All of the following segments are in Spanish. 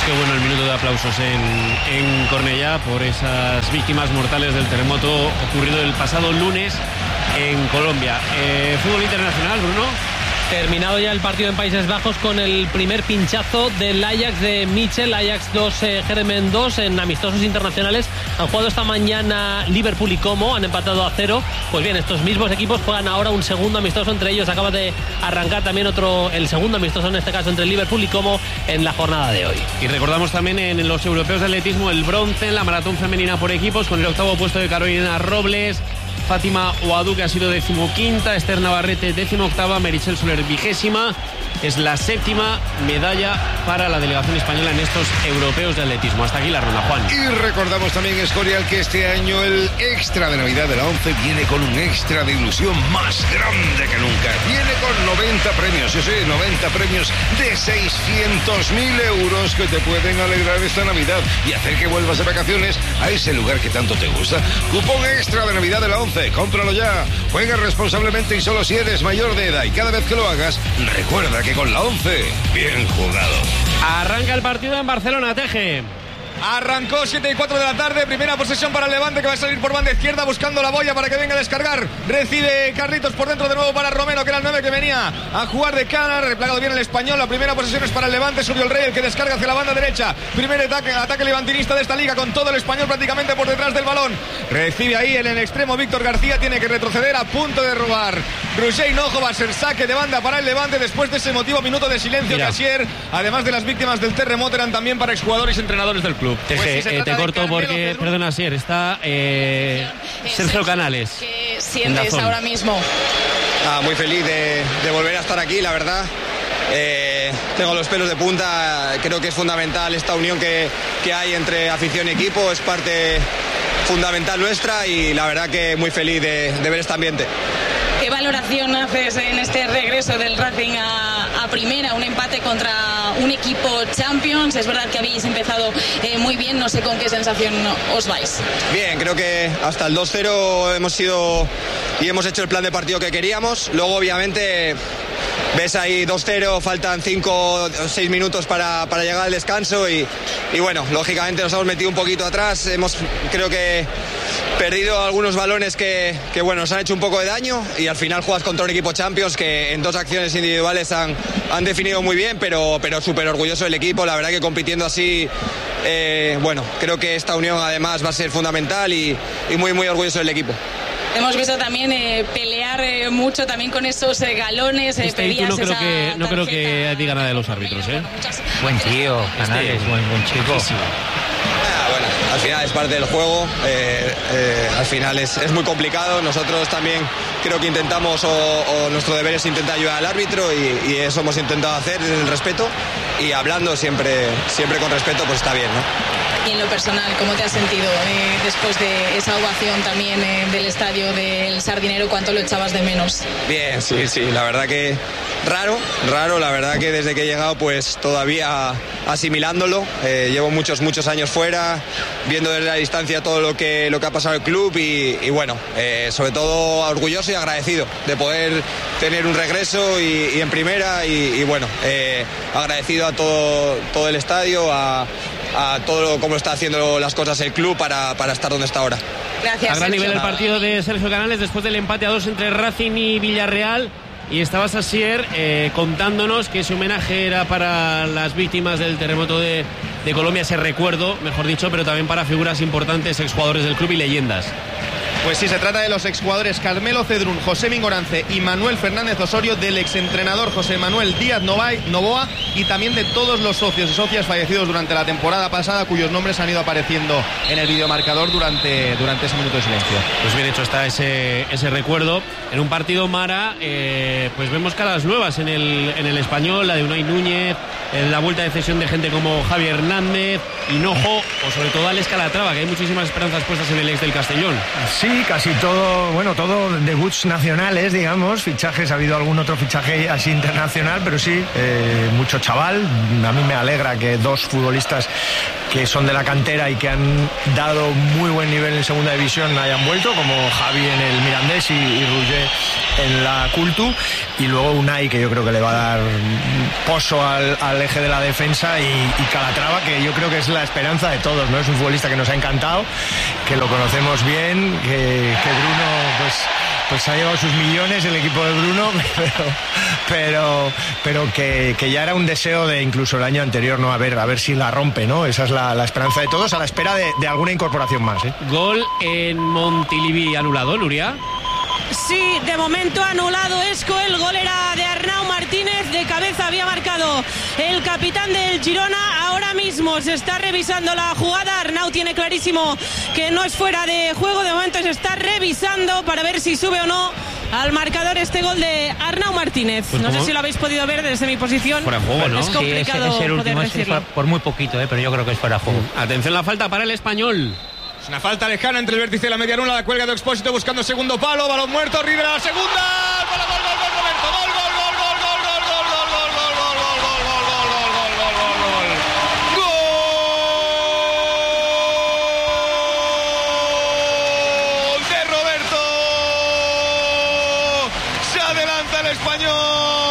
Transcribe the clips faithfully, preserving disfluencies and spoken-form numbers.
qué bueno el minuto de aplausos en, en Cornellá por esas víctimas mortales del terremoto ocurrido el pasado lunes en Colombia. Eh, fútbol internacional, Bruno. Terminado ya el partido en Países Bajos con el primer pinchazo del Ajax de Michel. Ajax dos, eh, Germen dos en amistosos internacionales. Han jugado esta mañana Liverpool y Como, han empatado a cero. Pues bien, estos mismos equipos juegan ahora un segundo amistoso entre ellos. Acaba de arrancar también otro, el segundo amistoso en este caso entre Liverpool y Como en la jornada de hoy. Y recordamos también en los europeos de atletismo el bronce en la maratón femenina por equipos con el octavo puesto de Carolina Robles. Fátima Ouadou, que ha sido decimoquinta, Esther Navarrete decimoctava, Meritxell Soler vigésima. Es la séptima medalla para la delegación española en estos europeos de atletismo. Hasta aquí la ronda, Juan. Y recordamos también, Escorial, que este año el extra de Navidad de la ONCE viene con un extra de ilusión más grande que nunca. Viene con noventa premios, sí, sí, noventa premios de seiscientos mil euros que te pueden alegrar esta Navidad y hacer que vuelvas de vacaciones a ese lugar que tanto te gusta. Cupón extra de Navidad de la ONCE, cómpralo ya. Juega responsablemente y solo si eres mayor de edad. Y cada vez que lo hagas, recuerda que con la ONCE, bien jugado. Arranca el partido en Barcelona, Teje. Arrancó siete y cuatro de la tarde, primera posesión para el Levante, que va a salir por banda izquierda buscando la boya para que venga a descargar. Recibe Carlitos por dentro de nuevo para Romero, que era el nueve que venía a jugar de cara. Replegado bien el español, la primera posesión es para el Levante. Subió el Rey, el que descarga hacia la banda derecha. Primer ataque, ataque levantinista de esta liga, con todo el español prácticamente por detrás del balón. Recibe ahí en el extremo Víctor García, tiene que retroceder a punto de robar. Roger Hinojo va a ser saque de banda para el Levante después de ese emotivo minuto de silencio. Mira, que ayer, además de las víctimas del terremoto, eran también para exjugadores y entrenadores del club. Teje, pues si eh, te corto porque, Pedro... perdona, Sier, está eh, Sergio Canales. ¿Qué sientes ahora mismo? Ah, muy feliz de, de volver a estar aquí, la verdad. Eh, tengo los pelos de punta, creo que es fundamental esta unión que, que hay entre afición y equipo, es parte fundamental nuestra y la verdad que muy feliz de, de ver este ambiente. ¿Qué valoración haces en este regreso del Racing a, a primera? Un empate contra un equipo Champions. Es verdad que habéis empezado eh, muy bien. No sé con qué sensación os vais. Bien, creo que hasta el dos cero hemos sido y hemos hecho el plan de partido que queríamos. Luego, obviamente, ves ahí dos cero, faltan cinco o seis minutos para, para llegar al descanso y, y bueno, lógicamente nos hemos metido un poquito atrás. Hemos, creo que, perdido algunos balones que, que bueno, nos han hecho un poco de daño y al final juegas contra un equipo Champions que en dos acciones individuales han, han definido muy bien, pero, pero súper orgulloso del equipo. La verdad que compitiendo así, eh, bueno, creo que esta unión además va a ser fundamental y, y muy, muy orgulloso del equipo. Hemos visto también eh, pelear eh, mucho también con esos eh, galones. Eh, este no creo que no creo que diga nada de los árbitros, ¿eh? Buen tío, Canales, este, buen, buen chico. Ah, bueno, al final es parte del juego, eh, eh, al final es, es muy complicado. Nosotros también creo que intentamos, o, o nuestro deber es intentar ayudar al árbitro y, y eso hemos intentado hacer desde el respeto y hablando siempre, siempre con respeto, pues está bien, ¿no? Y en lo personal, ¿cómo te has sentido eh, después de esa ovación también eh, del estadio del Sardinero? ¿Cuánto lo echabas de menos? Bien, sí, sí, la verdad que raro, raro, la verdad que desde que he llegado pues todavía asimilándolo. Eh, llevo muchos, muchos años fuera, viendo desde la distancia todo lo que, lo que ha pasado el club y, y bueno, eh, sobre todo orgulloso y agradecido de poder tener un regreso y, y en primera y, y bueno, eh, agradecido a todo, todo el estadio, a a todo cómo está haciendo las cosas el club para, para estar donde está ahora. Gracias, a gran Sergio. nivel el partido de Sergio Canales después del empate a dos entre Racing y Villarreal. Y estabas Asier eh, contándonos que ese homenaje era para las víctimas del terremoto de, de Colombia, ese recuerdo, mejor dicho, pero también para figuras importantes, exjugadores del club y leyendas. Pues sí, se trata de los exjugadores Carmelo Cedrún, José Mingorance y Manuel Fernández Osorio, del exentrenador José Manuel Díaz Novoa y también de todos los socios y socias fallecidos durante la temporada pasada, cuyos nombres han ido apareciendo en el videomarcador durante, durante ese minuto de silencio. Pues bien hecho está ese, ese recuerdo. En un partido, Mara, eh, pues vemos caras nuevas en el, en el Español, la de Unai Núñez, en la vuelta de cesión de gente como Javier Hernández, Hinojo o sobre todo Alex Calatrava, que hay muchísimas esperanzas puestas en el ex del Castellón. Sí, Sí, casi todo, bueno, todo debuts nacionales, digamos, fichajes, ha habido algún otro fichaje así internacional, pero sí, eh, mucho chaval. A mí me alegra que dos futbolistas que son de la cantera y que han dado muy buen nivel en segunda división hayan vuelto, como Javi en el Mirandés y, y Roger en la Cultu, y luego Unai, que yo creo que le va a dar pozo al, al eje de la defensa, y, y Calatrava, que yo creo que es la esperanza de todos, ¿no? Es un futbolista que nos ha encantado, que lo conocemos bien, que, que Bruno pues, pues ha llevado sus millones, el equipo de Bruno, pero, pero, pero que, que ya era un deseo de incluso el año anterior, ¿no? A ver, a ver si la rompe, ¿no? Esa es la, la esperanza de todos, a la espera de, de alguna incorporación más, ¿eh? Gol en Montilivi anulado, Nuria. Sí, de momento anulado Esco, el gol era de Arnau Martínez, de cabeza había marcado el capitán del Girona, ahora mismo se está revisando la jugada, Arnau tiene clarísimo que no es fuera de juego, de momento se está revisando para ver si sube o no al marcador este gol de Arnau Martínez. Pues no sé si lo habéis podido ver desde mi posición. Fuera de juego, ¿no? Es complicado sí, es, es el último, poder es decirlo. por muy poquito, ¿eh? Pero yo creo que es fuera de juego. Atención, la falta para el Español. Es una falta lejana entre el vértice y la media luna, la cuelga de Expósito buscando segundo palo, balón muerto, River a la segunda, gol, gol, gol, gol, Roberto, gol, gol, gol, gol, gol, gol, gol, gol, gol, gol, gol, gol, gol, gol, gol, gol, gol, gol de Roberto, se adelanta el Español.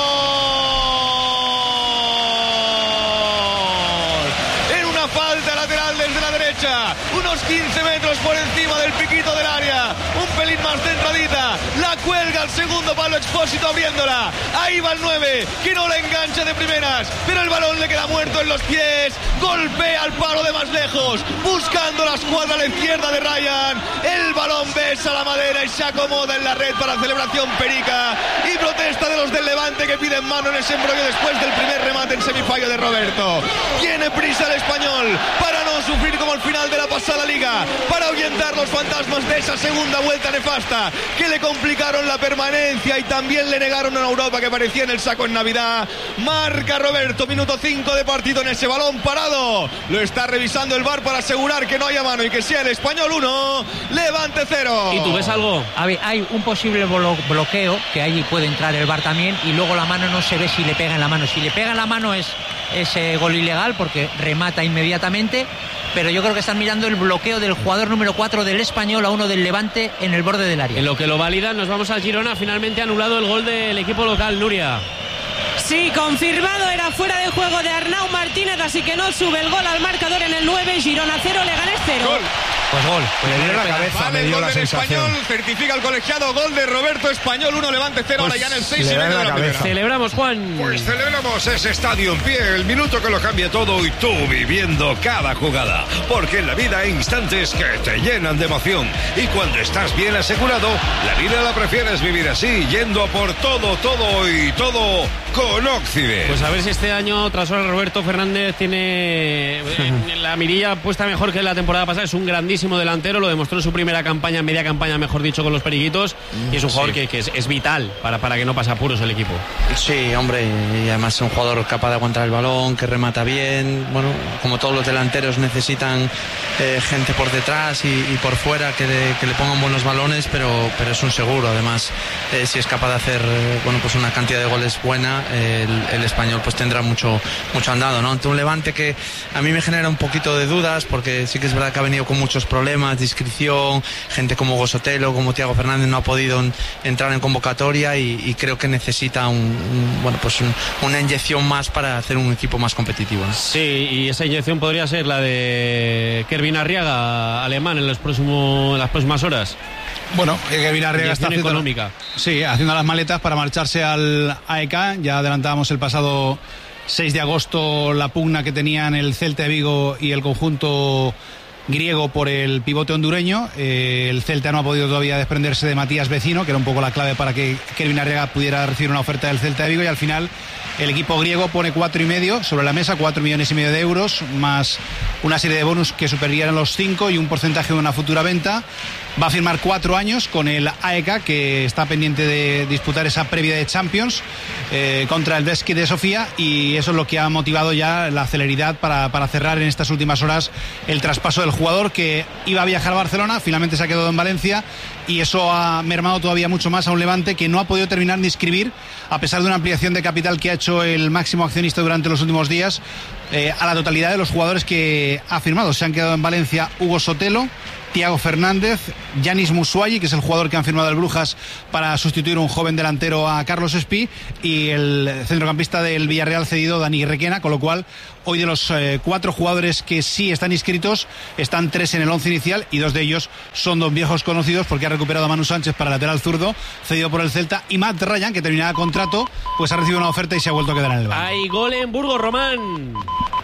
Unos quince metros por encima del piquito del área, un pelín más centradita, la cuelga al segundo palo Expósito abriéndola, ahí va el nueve, que no la engancha de primeras, pero el balón le queda muerto en los pies, golpea al palo de más lejos, buscando la escuadra a la izquierda de Ryan, el balón besa la madera y se acomoda en la red para celebración perica y protesta de los del Levante que piden mano en ese embrollo después del primer remate en semifallo de Roberto. Tiene prisa el Español para no sufrir como el final de la pasada liga, para ahuyentar los fantasmas de esa segunda vuelta nefasta que le complicaron la permanencia y también le negaron a Europa que parecía en el saco en Navidad. Marca Roberto, minuto cinco de partido en ese balón parado, lo está revisando el V A R para asegurar que no haya mano y que sea el Español uno, Levante cero. ¿Y tú ves algo? A ver, hay un posible blo- bloqueo que allí puede entrar el V A R también, y luego la mano no se ve si le pega en la mano. Si le pega en la mano es ese gol ilegal porque remata inmediatamente, pero yo creo que están mirando el bloqueo del jugador número cuatro del Español a uno del Levante en el borde del área. En lo que lo valida, nos vamos al Girona. Finalmente anulado el gol del equipo local, Nuria. Sí, confirmado, era fuera de juego de Arnau Martínez, así que no sube el gol al marcador en el nueve, Girona cero, Leganés cero. Gol. Pues gol. Pues le dio la cabeza, Vale, me el dio gol la del sensación. Español, certifica el colegiado, gol de Roberto, Español uno, Levante cero, Pues ahora ya en el seis le y da medio en de la la cabeza. primera. Celebramos, Juan. Pues celebramos ese estadio en pie, el minuto que lo cambia todo y tú viviendo cada jugada. Porque en la vida hay instantes que te llenan de emoción. Y cuando estás bien asegurado, la vida la prefieres vivir así, yendo a por todo, todo y todo con Occident. Pues a ver si este año, tras ahora, Roberto Fernández tiene eh, la mirilla puesta mejor que la temporada pasada. Es un grandísimo delantero, lo demostró en su primera campaña, media campaña, mejor dicho, con los Periquitos. Y es un jugador sí. que, que es, es vital para, para que no pase apuros el equipo. Sí, hombre, y además es un jugador capaz de aguantar el balón, que remata bien. Bueno, como todos los delanteros necesitan eh, gente por detrás y, y por fuera que le, que le pongan buenos balones, pero, pero es un seguro. Además, eh, si es capaz de hacer eh, bueno, pues una cantidad de goles buena, eh, el, el Español pues tendrá mucho, mucho andado, ¿no? Ante un Levante que a mí me genera un poquito de dudas, porque sí que es verdad que ha venido con muchos problemas de inscripción, gente como Gosotelo, como Thiago Fernández no ha podido en, entrar en convocatoria y, y creo que necesita un, un, bueno, pues un, una inyección más para hacer un equipo más competitivo, ¿no? Sí, y esa inyección podría ser la de Kervin Arriaga, alemán, en, los próximos, en las próximas horas. Bueno, Kervin Arriaga está haciendo, económica. Sí, haciendo las maletas para marcharse al A E K. Ya adelantábamos el pasado seis de agosto la pugna que tenían el Celta de Vigo y el conjunto griego por el pivote hondureño. Eh, el Celta no ha podido todavía desprenderse de Matías Vecino, que era un poco la clave para que Kervin Arriaga pudiera recibir una oferta del Celta de Vigo, y al final el equipo griego pone cuatro y medio sobre la mesa, cuatro millones y medio de euros, más una serie de bonus que superarían los cinco y un porcentaje de una futura venta. Va a firmar cuatro años con el A E K, que está pendiente de disputar esa previa de Champions eh, contra el Beskid de Sofía, y eso es lo que ha motivado ya la celeridad para, para cerrar en estas últimas horas el traspaso del jugador, que iba a viajar a Barcelona, finalmente se ha quedado en Valencia, y eso ha mermado todavía mucho más a un Levante que no ha podido terminar de inscribir, a pesar de una ampliación de capital que ha hecho el máximo accionista durante los últimos días, eh, a la totalidad de los jugadores que ha firmado. Se han quedado en Valencia Hugo Sotelo, Thiago Fernández, Yanis Musuayi, que es el jugador que han firmado el Brujas para sustituir un joven delantero a Carlos Espí, y el centrocampista del Villarreal cedido, Dani Requena, con lo cual hoy de los eh, cuatro jugadores que sí están inscritos, están tres en el once inicial, y dos de ellos son dos viejos conocidos, porque ha recuperado a Manu Sánchez para lateral zurdo, cedido por el Celta, y Matt Ryan, que terminaba contrato, pues ha recibido una oferta y se ha vuelto a quedar en el banco. Hay gol en Burgos, Román.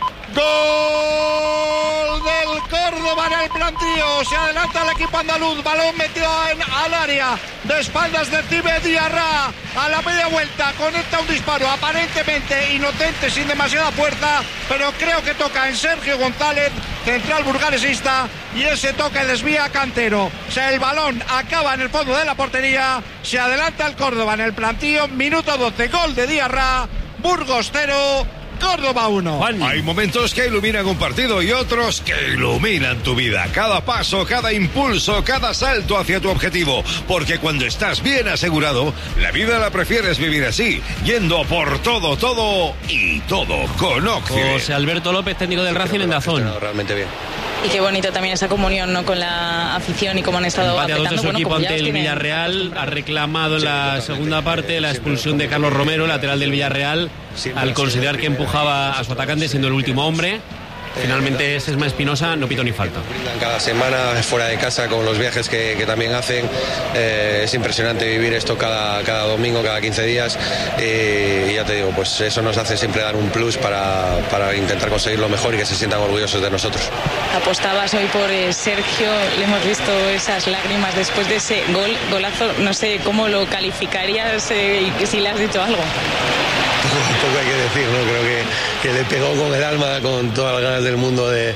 Gol del Córdoba en el plantío. Se adelanta el equipo andaluz. Balón metido en, al área. De espaldas de Tibe Diarra. A la media vuelta conecta un disparo aparentemente inocente, sin demasiada fuerza, pero creo que toca en Sergio González, central burgalesista, y ese toque desvía a Cantero. O sea, el balón acaba en el fondo de la portería. Se adelanta el Córdoba en el plantío. Minuto doce. Gol de Diarra. Burgos cero. Córdoba uno. Hay momentos que iluminan un partido y otros que iluminan tu vida. Cada paso, cada impulso, cada salto hacia tu objetivo. Porque cuando estás bien asegurado, la vida la prefieres vivir así, yendo por todo, todo y todo con Occident. José Alberto López, técnico del Racing en Dazón. Realmente bien. Y qué bonito también esa comunión, ¿no?, con la afición y cómo han estado Empate a dos de apretando. su Bueno, equipo como ya ante os el tienen Villarreal. Ha reclamado en la segunda parte la expulsión de Carlos Romero, lateral del Villarreal, al considerar que empujaba a su atacante siendo el último hombre. Finalmente Sesma Espinosa no pitó ni falta. Cada semana fuera de casa, con los viajes que, que también hacen, eh, es impresionante vivir esto cada, cada domingo, cada quince días, y, y ya te digo, pues eso nos hace siempre dar un plus para, para intentar conseguir lo mejor y que se sientan orgullosos de nosotros. Apostabas hoy por eh, Sergio, le hemos visto esas lágrimas después de ese gol, golazo, no sé cómo lo calificarías, eh, y si le has dicho algo. Poco hay que decir, ¿no? Creo que, que le pegó con el alma, con todas las ganas del mundo de,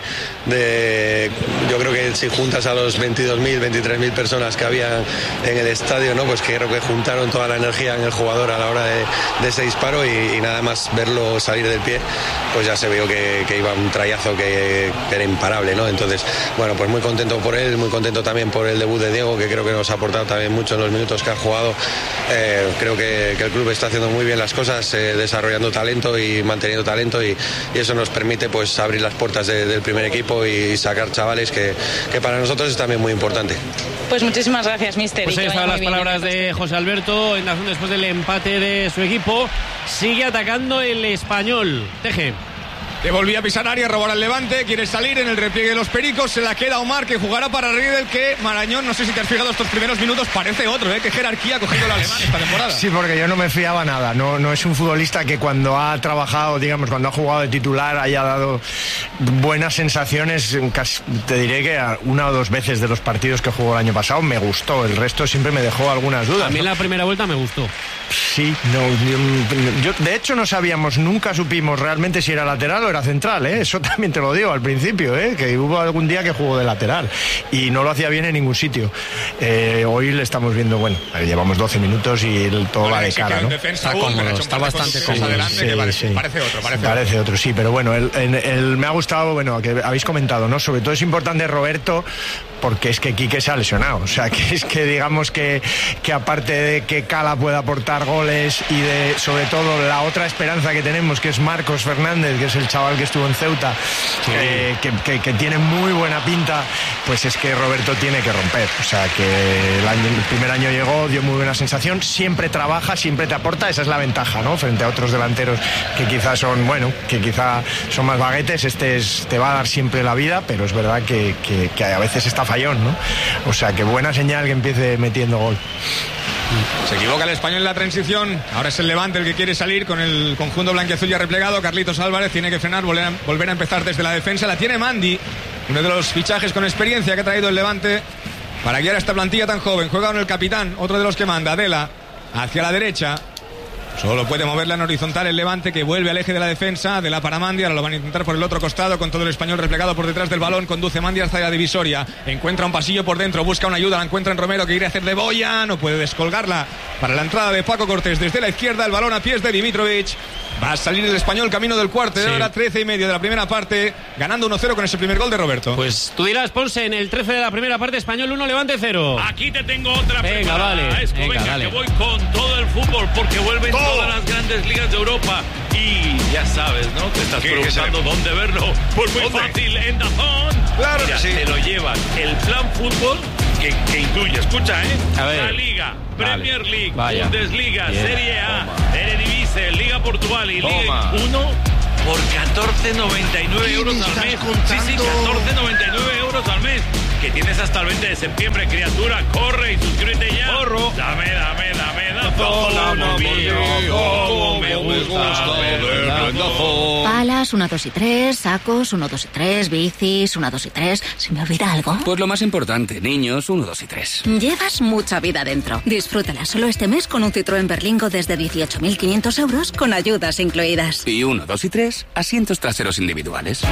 de... Yo creo que si juntas a los veintidós mil, veintitrés mil personas que había en el estadio, ¿no?, pues que creo que juntaron toda la energía en el jugador a la hora de, de ese disparo, y, y nada más verlo salir del pie, pues ya se vio que, que iba un trayazo que, que era imparable, ¿no? Entonces, bueno, pues muy contento por él, muy contento también por el debut de Diego, que creo que nos ha aportado también mucho en los minutos que ha jugado. Eh, creo que, que el club está haciendo muy bien las cosas, eh, desarrollando talento y manteniendo talento, y, y eso nos permite pues abrir las puertas de, del primer equipo y sacar chavales que, que para nosotros es también muy importante. Pues muchísimas gracias, mister. Pues ahí están las palabras de José Alberto en Dazón después del empate de su equipo. Sigue atacando el Español. Teje. Que volvía a pisar área, robar al Levante, quiere salir en el repliegue de los Pericos, se la queda Omar, que jugará para Riedel, que Marañón, no sé si te has fijado estos primeros minutos, parece otro, ¿eh? Qué jerarquía ha cogido el alemán esta temporada. Sí, porque yo no me fiaba nada, no, no es un futbolista que cuando ha trabajado, digamos, cuando ha jugado de titular haya dado buenas sensaciones. Casi, te diré que una o dos veces de los partidos que jugó el año pasado me gustó, el resto siempre me dejó algunas dudas. A mí ¿no? La primera vuelta me gustó. Sí, no, yo, de hecho no sabíamos, nunca supimos realmente si era lateral o era central, ¿eh? Eso también te lo digo al principio, ¿eh? Que hubo algún día que jugó de lateral y no lo hacía bien en ningún sitio. Eh, hoy le estamos viendo, bueno, llevamos doce minutos y el, todo bueno, va de sí, cara, ¿no? Está cómodo, está bastante cómodo. Adelante, sí, que parece, sí. parece otro, parece, parece otro. otro, sí, pero bueno, el, el, el, me ha gustado, bueno, que habéis comentado, ¿no? Sobre todo es importante Roberto, porque es que Quique se ha lesionado, o sea, que es que digamos que, que aparte de que Cala pueda aportar goles y de sobre todo la otra esperanza que tenemos, que es Marcos Fernández, que es el chaval que estuvo en Ceuta, sí. eh, que, que, que tiene muy buena pinta, pues es que Roberto tiene que romper, o sea, que el, año, el primer año llegó, dio muy buena sensación, siempre trabaja, siempre te aporta, esa es la ventaja, ¿no? Frente a otros delanteros que quizás son, bueno, que quizá son más baguetes, este es, te va a dar siempre la vida, pero es verdad que, que, que a veces está fallón, ¿no? O sea, que buena señal que empiece metiendo gol. Se equivoca el Español en la transición. Ahora es el Levante el que quiere salir con el conjunto blanquiazul ya replegado. Carlitos Álvarez tiene que frenar, volver a, volver a empezar desde la defensa. La tiene Mandy, uno de los fichajes con experiencia que ha traído el Levante para guiar a esta plantilla tan joven. Juega con el capitán, otro de los que manda, Adela, hacia la derecha. Solo puede moverla en horizontal el Levante, que vuelve al eje de la defensa de la para Mandy. Ahora lo van a intentar por el otro costado, con todo el español replegado por detrás del balón. Conduce Mandy hasta la divisoria. Encuentra un pasillo por dentro, busca una ayuda, la encuentra en Romero, que quiere hacer de boya. No puede descolgarla para la entrada de Paco Cortés desde la izquierda. El balón a pies de Dimitrovic. Va a salir el español camino del cuarto de hora, trece y medio de la primera parte, ganando uno cero con ese primer gol de Roberto. Pues tú dirás, Ponce, en el trece de la primera parte, español uno, Levante cero. Aquí te tengo otra venga, preparada. Vale, Esco, venga, venga, dale. que voy con todo el fútbol, porque vuelven todo. todas las grandes ligas de Europa. Y ya sabes, ¿no? Te estás preguntando dónde verlo. Pues muy ¿Dónde? fácil, en Dazón. Claro Mira, que sí. te lo llevan. El plan fútbol que, que incluye, escucha, ¿eh? A ver. La Liga, Vale. Premier League, Vaya. Bundesliga, Bien. Serie A, Toma. Eredivisie, Liga Portugal y Toma. Liga uno por catorce noventa y nueve ¿Qué euros me al estás mes. contando? Sí, sí, catorce noventa y nueve euros al mes. Que tienes hasta el veinte de septiembre, criatura. Corre y suscríbete ya. Corro. Dame, dame, dame, dame. Dazón, Dame, porque cómo me cómo me gusta gusta verlo en verlo en Dazón. Palas, uno, dos y tres, sacos, uno, dos y tres, bicis, uno, dos y tres. ¿Se me olvida algo? Pues lo más importante, niños, uno, dos y tres. Llevas mucha vida dentro. Disfrútala solo este mes con un Citroën Berlingo desde dieciocho mil quinientos euros con ayudas incluidas. Y uno, dos y tres, asientos traseros individuales.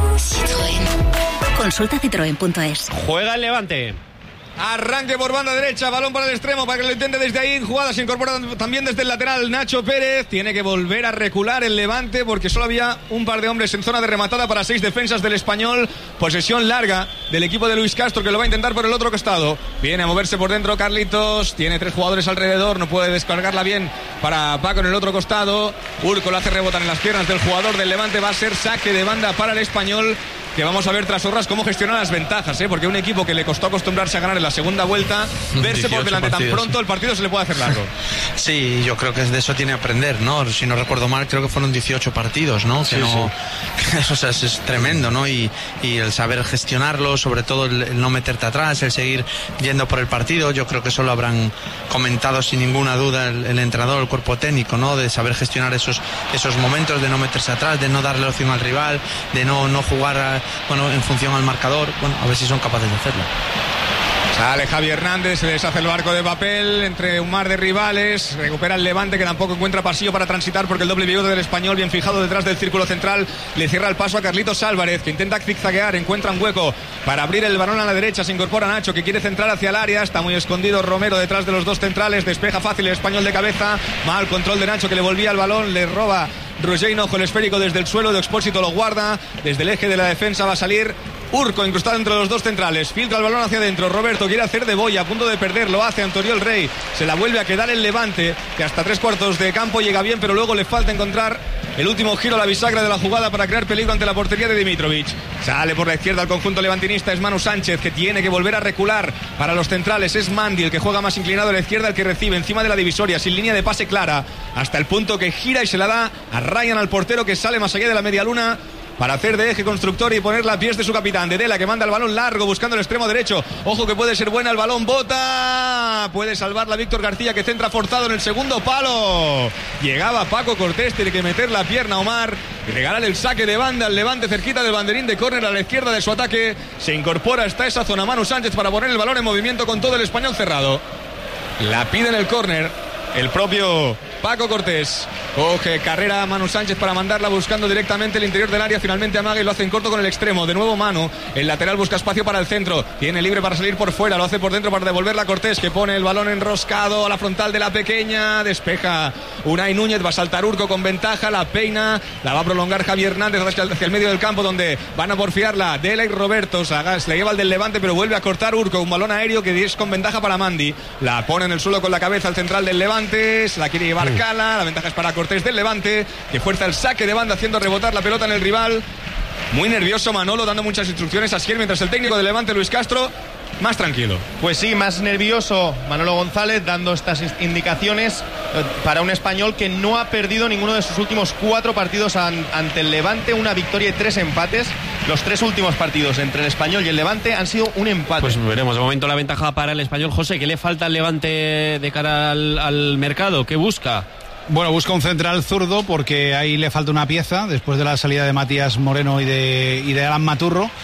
Citroën. Consulta citroen punto es. Juega el Levante. Arranque por banda derecha, balón para el extremo para que lo intente desde ahí. Jugada se incorpora también desde el lateral Nacho Pérez. Tiene que volver a recular el Levante porque solo había un par de hombres en zona de rematada para seis defensas del español. Posesión larga del equipo de Luis Castro, que lo va a intentar por el otro costado. Viene a moverse por dentro Carlitos. Tiene tres jugadores alrededor, no puede descargarla bien para Paco en el otro costado. Urco lo hace rebotar en las piernas del jugador del Levante. Va a ser saque de banda para el español, que vamos a ver tras horas cómo gestiona las ventajas, ¿eh? Porque un equipo que le costó acostumbrarse a ganar en la segunda vuelta, verse por delante tan partidos, pronto, sí. el partido se le puede hacer largo. Sí, yo creo que de eso tiene que aprender, ¿no? Si no recuerdo mal, creo que fueron dieciocho partidos, ¿no? Que Sí, no, que, o sea, es, es tremendo, ¿no? Y, y el saber gestionarlo, sobre todo el, el no meterte atrás, el seguir yendo por el partido, yo creo que eso lo habrán comentado sin ninguna duda el, el entrenador, el cuerpo técnico, ¿no? De saber gestionar esos, esos momentos, de no meterse atrás, de no darle opción al rival, de no, no jugar, a, bueno, en función al marcador. Bueno, a ver si son capaces de hacerlo. Sale Javi Hernández, se deshace el barco de papel entre un mar de rivales, recupera el Levante, que tampoco encuentra pasillo para transitar porque el doble pivote del español, bien fijado detrás del círculo central, le cierra el paso a Carlitos Álvarez, que intenta zigzaguear, encuentra un hueco para abrir el balón a la derecha, se incorpora Nacho, que quiere centrar hacia el área, está muy escondido Romero detrás de los dos centrales, despeja fácil el español de cabeza, mal control de Nacho, que le volvía el balón, le roba Roger Hinojo el esférico desde el suelo, de Expósito lo guarda, desde el eje de la defensa va a salir Urco, incrustado entre los dos centrales, filtra el balón hacia adentro, Roberto quiere hacer de boya, a punto de perder, lo hace Antonio el Rey, se la vuelve a quedar el Levante, que hasta tres cuartos de campo llega bien, pero luego le falta encontrar el último giro a la bisagra de la jugada para crear peligro ante la portería de Dimitrovic. Sale por la izquierda el conjunto levantinista, es Manu Sánchez, que tiene que volver a recular para los centrales, es Mandy el que juega más inclinado a la izquierda, el que recibe encima de la divisoria, sin línea de pase clara, hasta el punto que gira y se la da a Ryan, al portero, que sale más allá de la media luna para hacer de eje constructor y ponerla a pies de su capitán, Dedela, que manda el balón largo buscando el extremo derecho. Ojo que puede ser buena, el balón bota, puede salvarla Víctor García, que centra forzado en el segundo palo. Llegaba Paco Cortés, tiene que meter la pierna Omar y regalar el saque de banda al Levante cerquita del banderín de córner a la izquierda de su ataque. Se incorpora hasta esa zona Manu Sánchez para poner el balón en movimiento con todo el español cerrado. La pide en el córner el propio Paco Cortés. Coge carrera a Manu Sánchez para mandarla buscando directamente el interior del área. Finalmente amaga y lo hace en corto con el extremo. De nuevo Manu. El lateral busca espacio para el centro. Tiene libre para salir por fuera. Lo hace por dentro para devolverla a Cortés, que pone el balón enroscado a la frontal de la pequeña. Despeja Unai Núñez. Va a saltar Urco con ventaja. La peina. La va a prolongar Javi Hernández hacia el, hacia el medio del campo, donde van a porfiarla Dela y Roberto. Sagas le lleva el del Levante, pero vuelve a cortar Urco. Un balón aéreo que es con ventaja para Mandy. La pone en el suelo con la cabeza al central del Levante. Se la quiere llevar Cala. La ventaja es para Cortés del Levante, que fuerza el saque de banda haciendo rebotar la pelota en el rival. Muy nervioso Manolo, dando muchas instrucciones a Schier, mientras el técnico del Levante, Luis Castro, más tranquilo. Pues sí, más nervioso Manolo González, dando estas indicaciones para un español que no ha perdido ninguno de sus últimos cuatro partidos an, ante el Levante, una victoria y tres empates. Los tres últimos partidos entre el Español y el Levante han sido un empate. Pues veremos, de momento la ventaja para el español. José, ¿qué le falta al Levante de cara al, al mercado? ¿Qué busca? Bueno, busca un central zurdo porque ahí le falta una pieza después de la salida de Matías Moreno y de, y de Alan Maturro.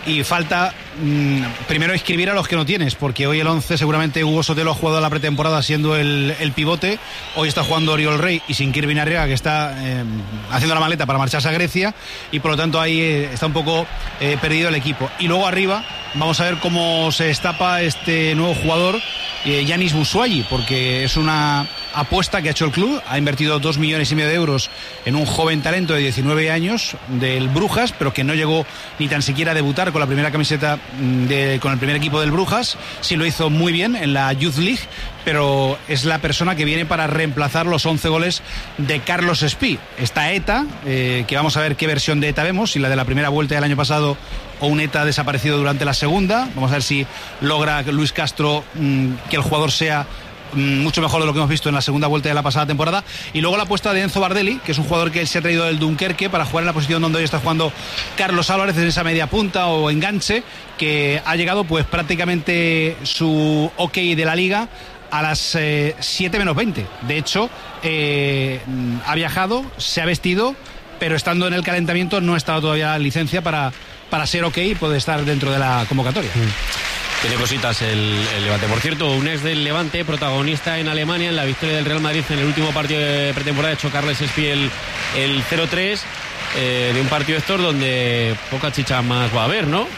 y falta mmm, primero inscribir a los que no tienes, porque hoy el once seguramente Hugo Sotelo ha jugado la pretemporada siendo el, el pivote, hoy está jugando Oriol Rey y sin Kirvin Arriaga, que está eh, haciendo la maleta para marcharse a Grecia, y por lo tanto ahí eh, está un poco eh, perdido el equipo. Y luego arriba vamos a ver cómo se destapa este nuevo jugador, eh, Yanis Boussoui, porque es una apuesta que ha hecho el club, ha invertido dos millones y medio de euros en un joven talento de diecinueve años del Brujas, pero que no llegó ni tan siquiera a debutar con la primera camiseta de, con el primer equipo del Brujas. Sí lo hizo muy bien en la Youth League, pero es la persona que viene para reemplazar los once goles de Carlos Espí. Está ETA, eh, que vamos a ver qué versión de ETA vemos, si la de la primera vuelta del año pasado o un ETA desaparecido durante la segunda. Vamos a ver si logra Luis Castro mmm, que el jugador sea mucho mejor de lo que hemos visto en la segunda vuelta de la pasada temporada. Y luego la apuesta de Enzo Bardelli, que es un jugador que se ha traído del Dunkerque para jugar en la posición donde hoy está jugando Carlos Álvarez, en esa media punta o enganche, que ha llegado pues prácticamente su ok de la liga a las eh, siete menos veinte. De hecho, eh, ha viajado, se ha vestido, pero estando en el calentamiento no ha estado todavía la licencia para, para ser ok y poder estar dentro de la convocatoria. Mm. Tiene cositas el, el Levante. Por cierto, un ex del Levante, protagonista en Alemania en la victoria del Real Madrid en el último partido de pretemporada, ha hecho Carles Espí el, el cero tres eh, de un partido, Héctor, donde poca chicha más va a haber, ¿no?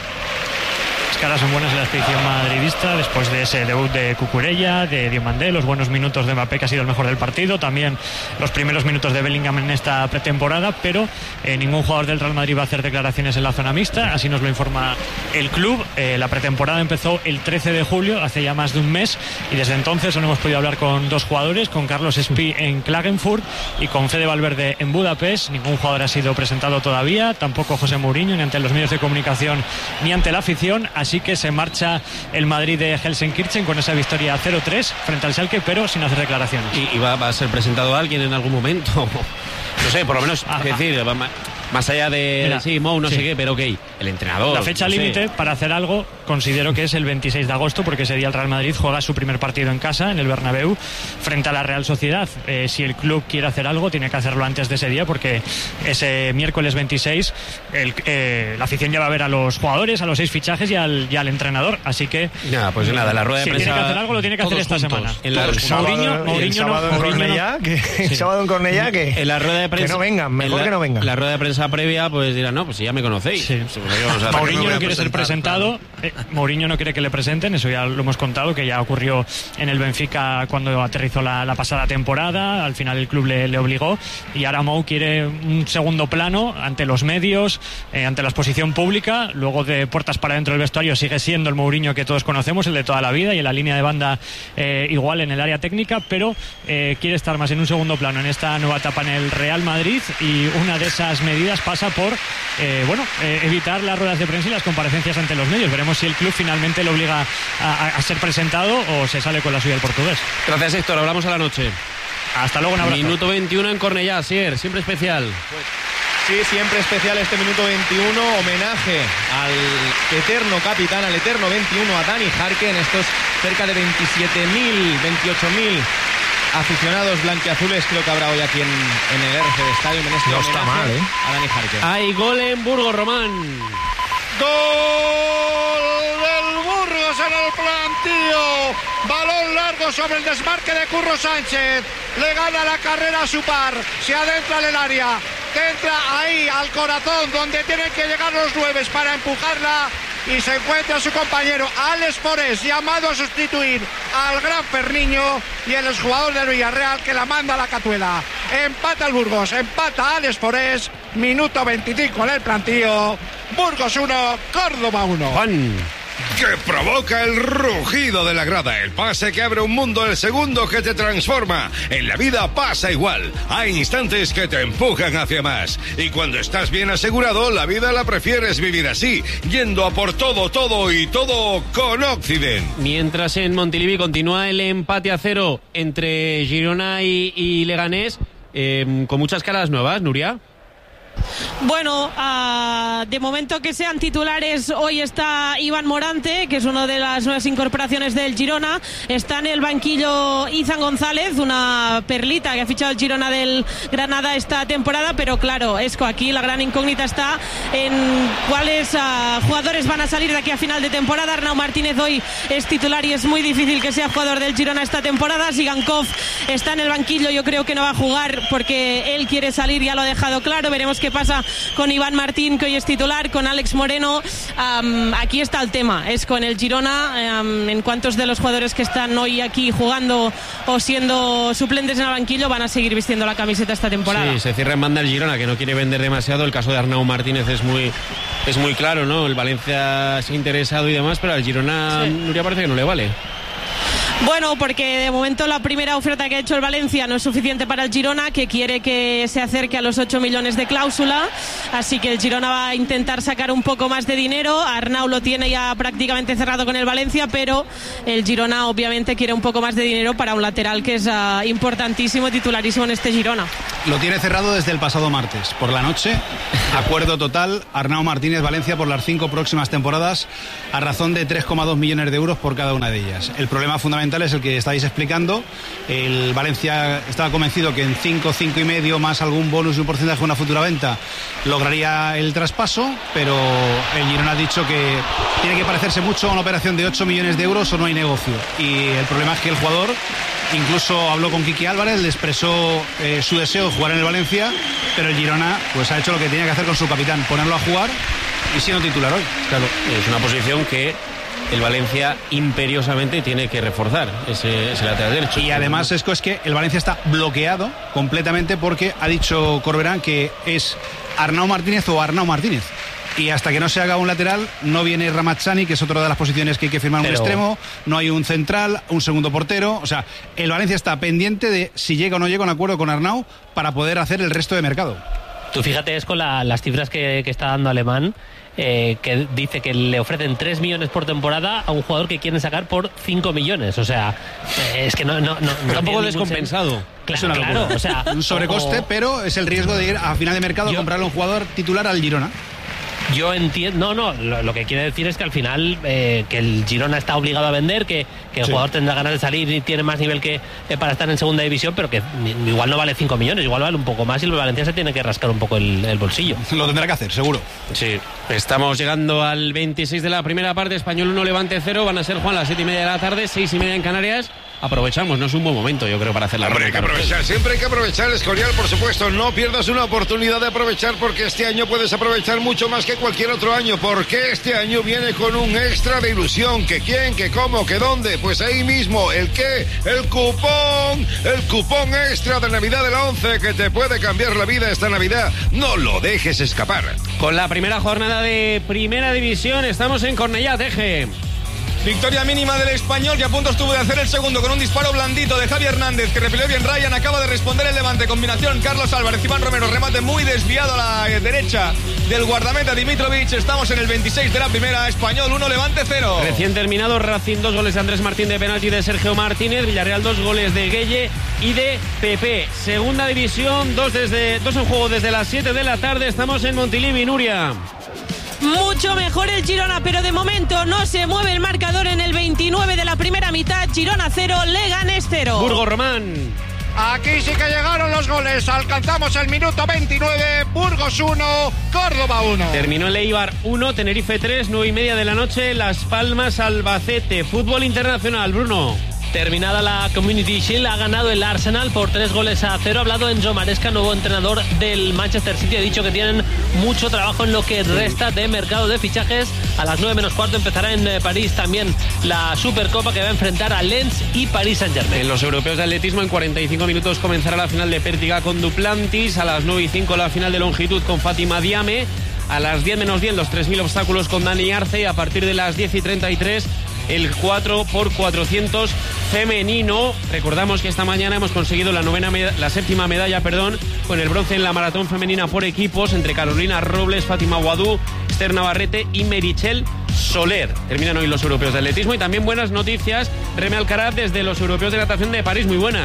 Las caras son buenas en la expedición madridista después de ese debut de Cucurella, de Diomandé, los buenos minutos de Mbappé, que ha sido el mejor del partido, también los primeros minutos de Bellingham en esta pretemporada, pero eh, ningún jugador del Real Madrid va a hacer declaraciones en la zona mixta, así nos lo informa el club. Eh, la pretemporada empezó el trece de julio, hace ya más de un mes, y desde entonces solo hemos podido hablar con dos jugadores, con Carlos Espí en Klagenfurt y con Fede Valverde en Budapest. Ningún jugador ha sido presentado todavía, tampoco José Mourinho, ni ante los medios de comunicación ni ante la afición. Así que se marcha el Madrid de Gelsenkirchen con esa victoria cero tres frente al Schalke, pero sin hacer declaraciones. ¿Y, y va, va a ser presentado alguien en algún momento? No sé, por lo menos, ah, es decir, va, más allá de Mira, sí, Mou, no sí. sé qué, pero ok, el entrenador. La fecha no límite sé. para hacer algo considero que es el veintiséis de agosto, porque ese día el Real Madrid juega su primer partido en casa, en el Bernabéu, frente a la Real Sociedad. Eh, si el club quiere hacer algo, tiene que hacerlo antes de ese día, porque ese miércoles veintiséis el, eh, la afición ya va a ver a los jugadores, a los seis fichajes y al, y al entrenador. Así que nada, pues nada, la rueda de si prensa. tiene que hacer algo, lo tiene que hacer esta juntos. semana. En la, el sábado, Mourinho, el sábado no, en Cornellá, no. que Sí. el sábado en Cornellá que, en la rueda de prensa, que no vengan, mejor la, que no vengan. La rueda de prensa previa, pues dirán, no, pues si ya me conocéis. Sí. Pues, Mourinho no quiere ser presentado, claro. eh, Mourinho no quiere que le presenten, eso ya lo hemos contado, que ya ocurrió en el Benfica cuando aterrizó la, la pasada temporada, al final el club le, le obligó, y ahora Mou quiere un segundo plano ante los medios, eh, ante la exposición pública. Luego, de puertas para dentro del vestuario, sigue siendo el Mourinho que todos conocemos, el de toda la vida, y en la línea de banda eh, igual en el área técnica, pero eh, quiere estar más en un segundo plano en esta nueva etapa en el Real Madrid, y una de esas medidas pasa por eh, bueno, eh, evitar las ruedas de prensa y las comparecencias ante los medios. Veremos si el club finalmente le obliga a, a ser presentado o se sale con la suya el portugués. Gracias, Héctor, hablamos a la noche. Hasta luego, un abrazo. Minuto veintiuno en Cornellá, Sier, siempre especial. Pues, sí, siempre especial este minuto veintiuno, homenaje al eterno capitán, al eterno veintiuno, a Dani Jarque, en estos cerca de veintisiete mil, veintiocho mil aficionados blanquiazules, creo que habrá hoy aquí en, en el R C D Stadium, en este no está mal, ¿eh? a Dani Jarque. Hay gol en Burgos, Román. Gol del Burgos en el plantío. Balón largo sobre el desmarque de Curro Sánchez. Le gana la carrera a su par. Se adentra en el área. Entra ahí al corazón donde tienen que llegar los nueves para empujarla. Y se encuentra su compañero Alex Forés, llamado a sustituir al gran Ferniño, y el exjugador del Villarreal que la manda a la Catuela. Empata el Burgos, empata Alex Forés, minuto veinticinco en el plantío. Burgos uno, Córdoba uno. Juan. Que provoca el rugido de la grada, el pase que abre un mundo, el segundo que te transforma. En la vida pasa igual, hay instantes que te empujan hacia más, y cuando estás bien asegurado, la vida la prefieres vivir así, yendo a por todo, todo y todo con Occident. Mientras en Montilivi continúa el empate a cero entre Girona y, y Leganés, eh, con muchas caras nuevas, Nuria. Bueno, uh, de momento que sean titulares, hoy está Iván Morante, que es una de las nuevas incorporaciones del Girona. Está en el banquillo Izan González, una perlita que ha fichado el Girona del Granada esta temporada, pero claro, Esco, aquí la gran incógnita está en cuáles uh, jugadores van a salir de aquí a final de temporada. Arnau Martínez hoy es titular y es muy difícil que sea jugador del Girona esta temporada. Sigankov está en el banquillo, yo creo que no va a jugar porque él quiere salir, ya lo ha dejado claro. Veremos qué pasa con Iván Martín, que hoy es titular, con Alex Moreno. Um, aquí está el tema, es con el Girona, um, en cuántos de los jugadores que están hoy aquí jugando o siendo suplentes en el banquillo van a seguir vistiendo la camiseta esta temporada. Sí, se cierra en banda el Girona, que no quiere vender demasiado. El caso de Arnau Martínez es muy es muy claro, ¿no? El Valencia se ha interesado y demás, pero al Girona, sí, Nuria, parece que no le vale. Bueno, porque de momento la primera oferta que ha hecho el Valencia no es suficiente para el Girona, que quiere que se acerque a los ocho millones de cláusula, así que el Girona va a intentar sacar un poco más de dinero. Arnau lo tiene ya prácticamente cerrado con el Valencia, pero el Girona obviamente quiere un poco más de dinero para un lateral que es uh, importantísimo, titularísimo en este Girona. Lo tiene cerrado desde el pasado martes por la noche. Acuerdo total, Arnau Martínez Valencia por las cinco próximas temporadas a razón de tres coma dos millones de euros por cada una de ellas. El problema fundamental es el que estáis explicando. El Valencia estaba convencido que en cinco, cinco y medio más algún bonus y un porcentaje de una futura venta lograría el traspaso, pero el Girona ha dicho que tiene que parecerse mucho a una operación de ocho millones de euros o no hay negocio. Y el problema es que el jugador incluso habló con Quique Álvarez, le expresó eh, su deseo de jugar en el Valencia, pero el Girona pues ha hecho lo que tenía que hacer con su capitán, ponerlo a jugar y siendo titular hoy. Claro, es una posición que el Valencia imperiosamente tiene que reforzar, ese, ese lateral derecho. Y además es que, es que el Valencia está bloqueado completamente porque ha dicho Corberán que es Arnau Martínez o Arnau Martínez. Y hasta que no se haga un lateral, no viene Ramazzani, que es otra de las posiciones que hay que firmar. Pero... un extremo, no hay un central, un segundo portero. O sea, el Valencia está pendiente de si llega o no llega a un acuerdo con Arnau para poder hacer el resto de mercado. Tú fíjate, es con la, las cifras que, que está dando Alemán, eh, que dice que le ofrecen tres millones por temporada a un jugador que quieren sacar por cinco millones. O sea, eh, es que no... no, no Está un poco descompensado. Claro, es una claro, o sea, un sobrecoste, o... pero es el riesgo de ir a final de mercado a comprarle un jugador titular al Girona. Yo entiendo, no, no, lo, lo que quiere decir es que al final eh, que el Girona está obligado a vender, que, que el sí. jugador tendrá ganas de salir y tiene más nivel que eh, para estar en segunda división, pero que igual no vale cinco millones, igual vale un poco más y el Valencia se tiene que rascar un poco el, el bolsillo. Lo tendrá que hacer, seguro. Sí, estamos llegando al veintiséis de la primera parte, Español uno, Levante cero, van a ser, Juan, las siete y media de la tarde, seis y media en Canarias. Aprovechamos, no es un buen momento, yo creo, para hacer la Hombre, hay que aprovechar, siempre hay que aprovechar, Escorial, por supuesto. No pierdas una oportunidad de aprovechar, porque este año puedes aprovechar mucho más que cualquier otro año, porque este año viene con un extra de ilusión. ¿Que quién? ¿Que cómo? ¿Que dónde? Pues ahí mismo, ¿el qué? El cupón, el cupón extra de Navidad de la once, que te puede cambiar la vida esta Navidad. No lo dejes escapar. Con la primera jornada de Primera División, estamos en Cornellá, Teje. Victoria mínima del Español, que a punto estuvo de hacer el segundo con un disparo blandito de Javi Hernández, que repelió bien Ryan. Acaba de responder el Levante. Combinación Carlos Álvarez, Iván Romero, remate muy desviado a la derecha del guardameta Dimitrovic. Estamos en el veintiséis de la primera. Español uno, Levante cero. Recién terminado Racing, dos goles de Andrés Martín de penalti de Sergio Martínez. Villarreal, dos goles de Gueye y de Pepe. Segunda división, dos, desde, dos en juego desde las siete de la tarde. Estamos en Montilivi, Nuria. Mucho mejor el Girona, pero de momento no se mueve el marcador en el veintinueve de la primera mitad. Girona cero, Leganés cero. Burgos Román. Aquí sí que llegaron los goles. Alcanzamos el minuto veintinueve. Burgos uno, Córdoba uno. Terminó el Eibar uno, Tenerife tres, nueve y media de la noche. Las Palmas, Albacete. Fútbol internacional, Bruno. Terminada la Community Shield, ha ganado el Arsenal por tres goles a cero. Ha hablado Enzo Maresca, nuevo entrenador del Manchester City. Ha dicho que tienen mucho trabajo en lo que resta de mercado de fichajes. A las nueve menos cuarto empezará en París también la Supercopa, que va a enfrentar a Lens y Paris Saint-Germain. En los europeos de atletismo, en cuarenta y cinco minutos comenzará la final de Pértiga con Duplantis. A las nueve y cinco la final de longitud con Fátima Diame. A las diez menos diez los tres mil obstáculos con Dani Arce. Y a partir de las diez y treinta y tres el cuatro por cuatrocientos femenino. Recordamos que esta mañana hemos conseguido la novena med- la séptima medalla, perdón, con el bronce en la maratón femenina por equipos entre Carolina Robles, Fátima Guadú, Esther Navarrete y Merichel Soler. Terminan hoy los europeos de atletismo y también buenas noticias. Reme Alcaraz desde los europeos de natación de París. Muy buenas.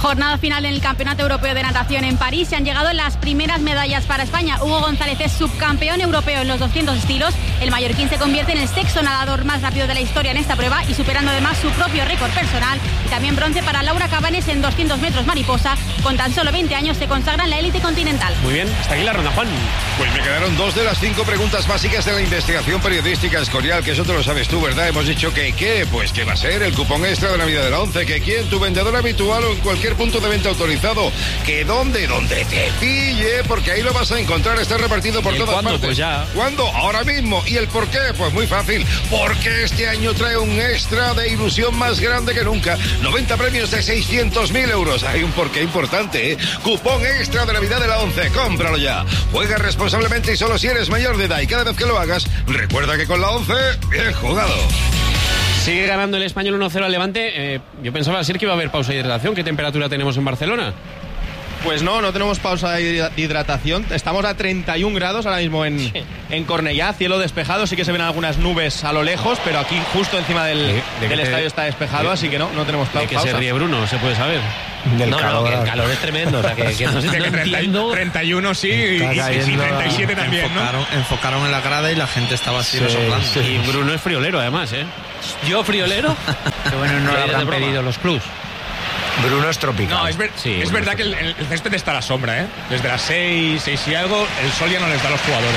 Jornada final en el Campeonato Europeo de Natación en París. Se han llegado las primeras medallas para España. Hugo González es subcampeón europeo en los doscientos estilos. El mallorquín se convierte en el sexto nadador más rápido de la historia en esta prueba y superando además su propio récord personal. Y también bronce para Laura Cabanes en doscientos metros mariposa. Con tan solo veinte años se consagra en la élite continental. Muy bien, hasta aquí la ronda, Juan. Pues me quedaron dos de las cinco preguntas básicas de la investigación periodística Escorial, que eso te lo sabes tú, ¿verdad? Hemos dicho que ¿qué? Pues que va a ser el cupón extra de Navidad de la once, que quién, tu vendedor habitual o en cualquier punto de venta autorizado, que dónde, donde te pille, porque ahí lo vas a encontrar, está repartido por todas ¿cuándo? partes. Pues ya. ¿Cuándo? Ahora mismo. ¿Y el por qué? Pues muy fácil, porque este año trae un extra de ilusión más grande que nunca, noventa premios de seiscientos mil euros. Hay un porqué importante, ¿eh? Cupón extra de Navidad de la once, cómpralo ya. Juega responsablemente y solo si eres mayor de edad, y cada vez que lo hagas, recuerda que con la once, bien jugado. Sigue ganando el Español uno cero al Levante. Eh, yo pensaba así que iba a haber pausa de hidratación. ¿Qué temperatura tenemos en Barcelona? Pues no, no tenemos pausa de hidratación. Estamos a treinta y un grados ahora mismo en, sí. en Cornellá, cielo despejado. Sí que se ven algunas nubes a lo lejos, pero aquí justo encima del, ¿De, de del estadio te, está despejado, de, así que no, no tenemos pausa. ¿De que se ríe Bruno? ¿Se puede saber? Del no, calor. No, que el calor es tremendo. O sea, que, que no, sí, no que treinta, entiendo. treinta y uno sí, y, y, y treinta y siete también, enfocaron, ¿no? Enfocaron en la grada y la gente estaba así sí, resoplando. Sí. Y Bruno es friolero, además, ¿eh? ¿Yo friolero? Qué bueno, no lo habrán pedido los clubs. Bruno es tropical. No, es, ver, sí, es verdad que el, el césped está a la sombra, ¿eh? Desde las seis, seis y algo, el sol ya no les da a los jugadores.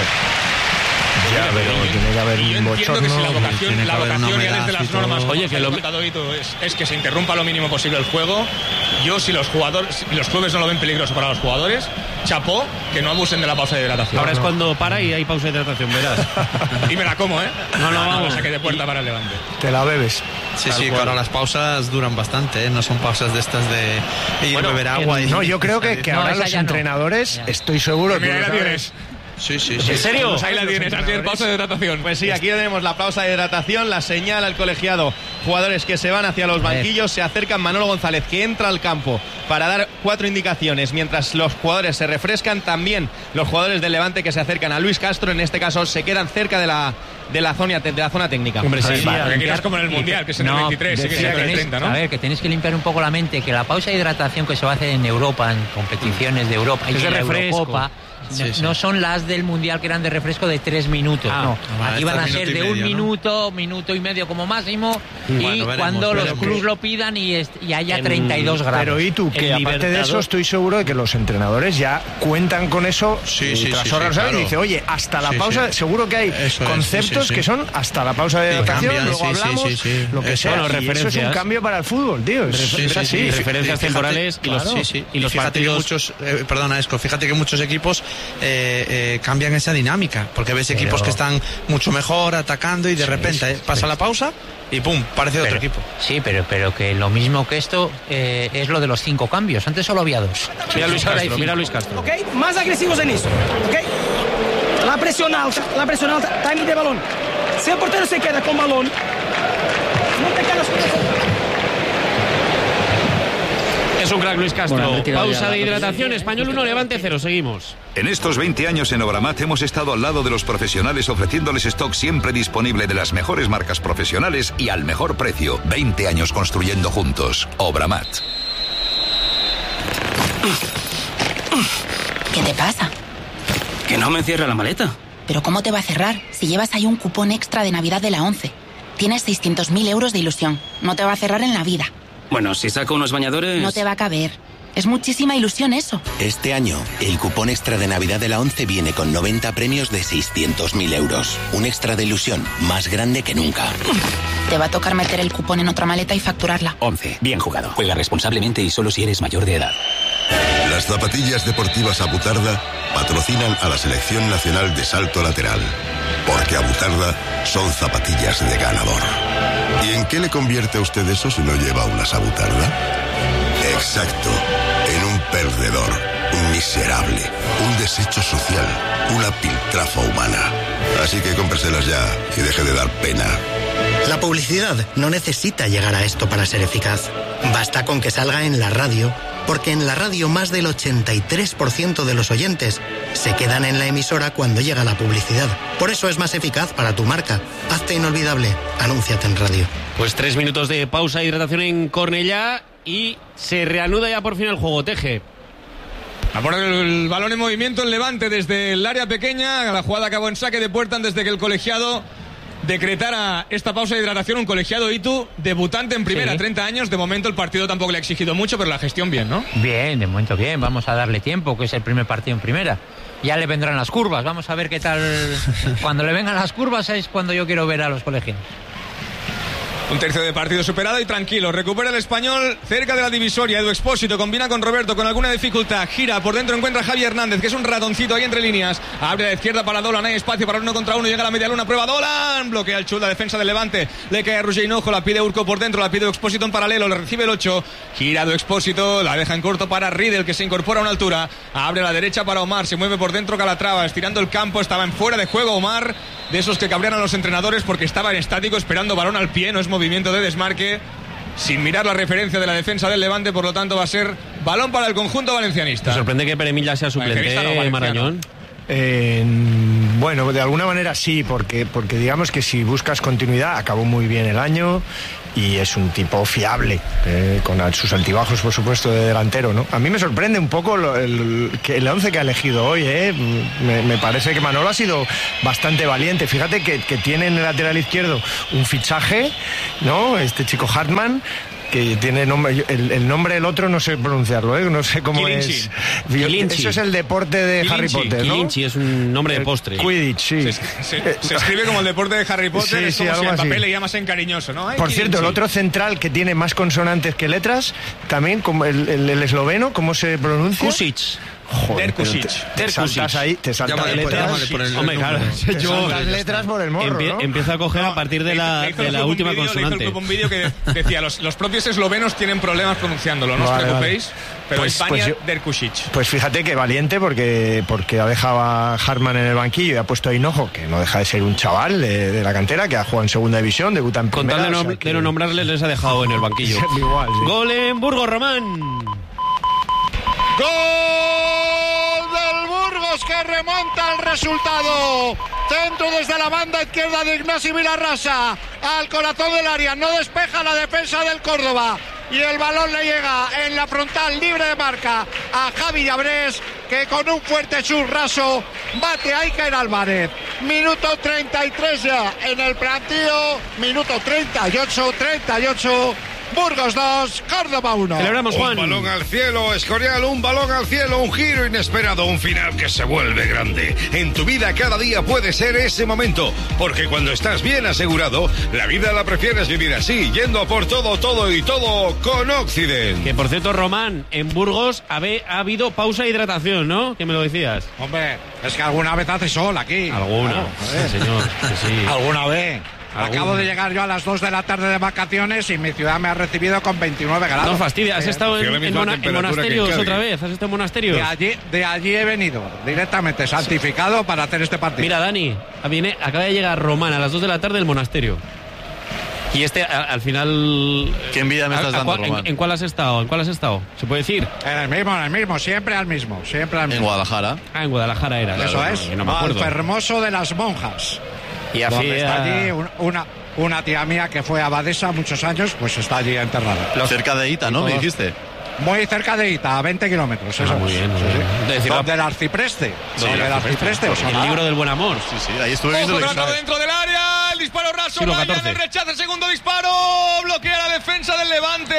Ya, pero tiene que haber un bochorno. Que si la vocación, la vocación ya desde las normas, oye, que lo es, es que se interrumpa lo mínimo posible el juego. Yo, si los jugadores, si los clubes no lo ven peligroso para los jugadores, chapó, que no abusen de la pausa de hidratación. Ahora no. es cuando para y hay pausa de hidratación, verás. Y me la como, ¿eh? No, no, vamos. Saque de puerta para el Levante. Te la bebes. Sí, sí, claro, las pausas duran bastante, ¿eh? No son pausas de estas de ir bueno, beber agua. Y... No, yo creo que, que no, ahora los entrenadores, no. estoy seguro que... Mira, tienes. Sí, sí, sí. ¿En serio? Pues ahí la tienes, así es pausa de hidratación. Pues sí, aquí tenemos la pausa de hidratación, la señal al colegiado. Jugadores que se van hacia los banquillos, se acercan. Manolo González, que entra al campo para dar cuatro indicaciones mientras los jugadores se refrescan. También los jugadores del Levante que se acercan a Luis Castro, en este caso se quedan cerca de la de la zona de la zona técnica. Hombre, sí, sí, que quieras como en el Mundial, que es en no, el veintitrés, sí, que es en el treinta, ¿no? A ver, que tenéis que limpiar un poco la mente, que la pausa de hidratación que se va a hacer en Europa, en competiciones de Europa, y en la Eurocopa, Sí, no, sí. no son las del Mundial que eran de refresco de tres minutos, ah, no. Ah, aquí van a ser de medio, un minuto, ¿no? minuto y medio como máximo, bueno, y veremos, cuando los clubes lo pidan y, est- y haya en, treinta y dos grados. Pero y tú, que aparte de eso estoy seguro de que los entrenadores ya cuentan con eso sí, y sí, tras sí, horas, sí, ¿sabes? claro. Y dice, oye, hasta la sí, pausa, sí. seguro que hay eso conceptos es, sí, sí, que sí. son hasta la pausa de hidratación, cambian, luego sí, hablamos, sí, sí. lo que eso, sea, bueno, y eso es un cambio para el fútbol, tío, es, sí, es sí, así. sí, referencias fíjate, temporales y los, claro. sí, sí. y los fíjate partidos... que muchos, eh, perdona Esco, fíjate que muchos equipos eh, eh, cambian esa dinámica, porque ves pero... equipos que están mucho mejor atacando y de sí, repente eh, pasa sí. la pausa y pum, parece pero, otro equipo. Sí, pero, pero que lo mismo que esto eh, es lo de los cinco cambios. Antes solo había dos. Mira Luis Castro, mira Luis Castro. Ok, más agresivos en eso. Ok, la presión alta, la presión alta, timing de balón. Si el portero se queda con balón, no te quedas con eso. Es un crack Luis Castro. Bueno, pausa de hidratación, Español uno, Levante cero. Seguimos. En estos veinte años en Obramat hemos estado al lado de los profesionales ofreciéndoles stock siempre disponible de las mejores marcas profesionales y al mejor precio. veinte años construyendo juntos. Obramat. ¿Qué te pasa? Que no me cierra la maleta. ¿Pero cómo te va a cerrar si llevas ahí un cupón extra de Navidad de la once? Tienes seiscientos mil euros de ilusión. No te va a cerrar en la vida. Bueno, si saco unos bañadores... No te va a caber. Es muchísima ilusión eso. Este año, el cupón extra de Navidad de la once viene con noventa premios de seiscientos mil euros. Un extra de ilusión más grande que nunca. Te va a tocar meter el cupón en otra maleta y facturarla. once. Bien jugado. Juega responsablemente y solo si eres mayor de edad. Las zapatillas deportivas Abutarda patrocinan a la Selección Nacional de Salto Lateral. Porque Abutarda son zapatillas de ganador. ¿Y en qué le convierte a usted eso si no lleva unas Abutarda? Exacto, en un perdedor, un miserable, un desecho social, una piltrafa humana. Así que cómpreselas ya y deje de dar pena. La publicidad no necesita llegar a esto para ser eficaz. Basta con que salga en la radio, porque en la radio más del ochenta y tres por ciento de los oyentes se quedan en la emisora cuando llega la publicidad. Por eso es más eficaz para tu marca. Hazte inolvidable, anúnciate en radio. Pues tres minutos de pausa e hidratación en Cornellá. y se reanuda ya por fin el juego. Teje. A por el, el balón en movimiento, el Levante desde el área pequeña. La jugada acabó en saque de puerta antes de que el colegiado decretara esta pausa de hidratación. Un colegiado Itu, debutante en primera, sí. treinta años. De momento el partido tampoco le ha exigido mucho, pero la gestión bien, ¿no? Bien, de momento bien. Vamos a darle tiempo, que es el primer partido en primera. Ya le vendrán las curvas. Vamos a ver qué tal. Cuando le vengan las curvas es cuando yo quiero ver a los colegiados. Un tercio de partido superado y tranquilo. Recupera el Español cerca de la divisoria. Edu Expósito combina con Roberto con alguna dificultad. Gira por dentro, encuentra a Javi Hernández, que es un ratoncito ahí entre líneas. Abre a la izquierda para Dolan. Hay espacio para uno contra uno. Llega a la media luna. Prueba Dolan. Bloquea el chul. La defensa del Levante. Le cae a Roger Hinojo. La pide Urco por dentro. La pide Expósito en paralelo. Le recibe el ocho. Gira Edu Expósito. La deja en corto para Riedel, que se incorpora a una altura. Abre a la derecha para Omar. Se mueve por dentro Calatrava. Estirando el campo. Estaba en fuera de juego Omar. De esos que cabrean a los entrenadores porque estaba en estático esperando balón al pie. No es movimiento de desmarque. Sin mirar la referencia de la defensa del Levante, por lo tanto va a ser balón para el conjunto valencianista. ¿Te sorprende que Peremilla sea suplente, no, Marañón? Eh, bueno, de alguna manera sí, porque, porque digamos que si buscas continuidad, acabó muy bien el año y es un tipo fiable, eh, con sus altibajos, por supuesto, de delantero, ¿no? A mí me sorprende un poco lo, el, que el once que ha elegido hoy, ¿eh? Me, me parece que Manolo ha sido bastante valiente. Fíjate que, que tiene en el lateral izquierdo un fichaje, ¿no? Este chico Hartmann, que tiene nombre, el, el nombre del otro no sé pronunciarlo, ¿eh? No sé cómo Kilinchi. Es. Kilinchi. Eso es el deporte de Kilinchi. Harry Potter, ¿no? Kilinchi es un nombre de postre. Quidditch, sí. Se, se, se escribe como el deporte de Harry Potter, sí, es como sí, si el papel le llamasen cariñoso, ¿no? Ay, por Kilinchi. Cierto, el otro central que tiene más consonantes que letras, también como el, el, el esloveno, ¿cómo se pronuncia? Kusic. Joder, Derkusic. Te, te saltas ahí, te saltas llámale, letras. Por el Hombre, claro, te yo, saltas letras por el morro, empie, ¿no? Empieza a coger no, a partir de la, de la última video, consonante. Le hizo un vídeo que decía, los, los propios eslovenos tienen problemas pronunciándolo, no vale, os preocupéis, vale. Pero pues, España, pues yo, Derkusic. Pues fíjate que valiente, porque, porque ha dejado a Hartmann en el banquillo y ha puesto a Hinojo, que no deja de ser un chaval de, de la cantera, que ha jugado en segunda división, debuta en primera. Con tal de, no, o sea, que... de no nombrarles, les ha dejado en el banquillo. Igual, sí. Gol en Burgos, Román. ¡Gol del Burgos, que remonta el resultado! Centro desde la banda izquierda de Ignasi Vilarrasa al corazón del área, no despeja la defensa del Córdoba y el balón le llega en la frontal libre de marca a Javi Llabrés, que con un fuerte chus raso bate a Iker Álvarez. Minuto treinta y tres ya en el partido, minuto treinta y ocho, treinta y ocho. Burgos dos, Córdoba uno. Celebramos, Juan. Un balón al cielo, Escorial, un balón al cielo, un giro inesperado, un final que se vuelve grande. En tu vida cada día puede ser ese momento, porque cuando estás bien asegurado, la vida la prefieres vivir así, yendo a por todo, todo y todo con Occident. Que por cierto, Román, en Burgos ha, ha habido pausa de hidratación, ¿no? Que me lo decías. Hombre, es que alguna vez hace sol aquí. Alguna, claro, sí, señor, que sí. Alguna vez. Acabo de llegar yo a las dos de la tarde de vacaciones y mi ciudad me ha recibido con veintinueve grados. No fastidia, ¿has estado en, en, mona, en monasterios otra vez? ¿Has estado en monasterios? De allí, de allí he venido, directamente santificado para hacer este partido. Mira, Dani, viene, acaba de llegar Román a las dos de la tarde del monasterio. Y este, a, al final... ¿Qué envidia me estás a, a, dando, en, Román? ¿En cuál has estado? ¿En cuál has estado? ¿Se puede decir? En el mismo, en el mismo, siempre al mismo, siempre al mismo. En Guadalajara. Ah, en Guadalajara era. Eso claro, es, no, no me acuerdo. Al Fermoso de las Monjas. Y así donde está allí un, una... Una tía mía que fue abadesa muchos años, pues está allí enterrada. Los... Cerca de Ita, ¿no? Me dijiste. Muy cerca de Ita, a veinte kilómetros. Ah, eso muy bien, muy bien. Sí, sí. Decir, del arcipreste. Sí, del arcipreste. O sea, el libro del buen amor. Sí, sí, ahí estuve viendo. Ojo, dentro del área, el disparo raso, sí, Ryan, el rechazo, el segundo disparo, bloquea la defensa del Levante.